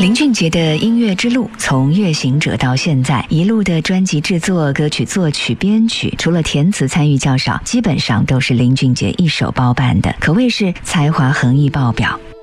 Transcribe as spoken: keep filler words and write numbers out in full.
林俊杰的音乐之路，从乐行者到现在一路的专辑制作、歌曲作曲、编曲，除了填词参与较少，基本上都是林俊杰一手包办的，可谓是才华横溢爆表。